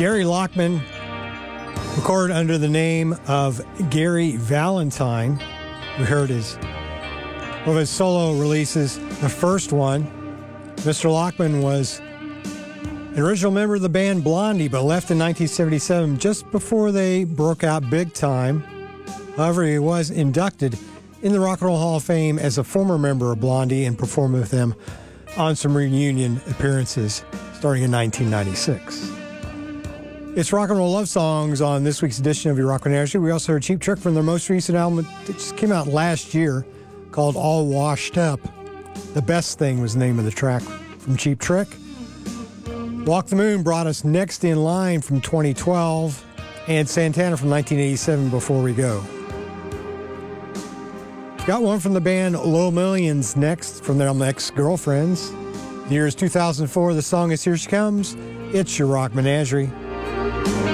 Gary Lockman, recorded under the name of Gary Valentine. We heard one of his solo releases, the first one. Mr. Lockman was an original member of the band Blondie, but left in 1977, just before they broke out big time. However, he was inducted in the Rock and Roll Hall of Fame as a former member of Blondie and performed with them on some reunion appearances starting in 1996. It's Rock and Roll Love Songs on this week's edition of Your Rock Menagerie. We also heard Cheap Trick from their most recent album that just came out last year called All Washed Up. The Best Thing was the name of the track from Cheap Trick. Walk the Moon brought us Next in Line from 2012 and Santana from 1987, Before We Go. Got one from the band Low Millions next from their album Ex-Girlfriends. The year is 2004. The song is Here She Comes. It's Your Rock Menagerie.